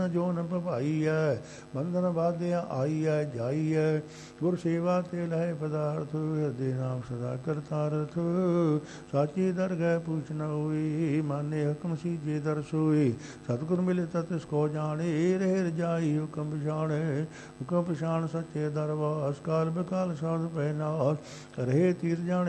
ਜੋ ਨ ਭਵਾਈਐ ਬੰਧਨ ਬਾਧਿਆ ਆਈਐ ਜਾਈਐ ਗੁਰ ਸੇਵਾ ਤੇ ਲਹਿ ਪਦਾਰਥ ਹਿਰਦੇ ਨਾਮ ਸਦਾ ਕਰਤਾਰਥ ਸਾਚੀ ਦਰਗਹਿ ਪੁੱਛ ਨ ਹੋਈ ਮਾਨੇ ਹਕਮ ਸੀਜੇ ਦਰ ਸੋਈ ਸਤਿਗੁਰ ਮਿਲੇ ਤਤਿ ਸਕੋ ਜਾਣੇ ਰਹਿ ਰਜਾਈ ਹੁਕਮ ਪਛਾਣੇ ਹੁਕਮ ਪਛਾਣ ਸੱਚੇ ਦਰਬਾਸ ਕਾਲ ਬਕਾਲ ਸਾਧ ਪਹਿਨਾਸ ਰਹੇ ਤੀਰ ਜਾਣੇ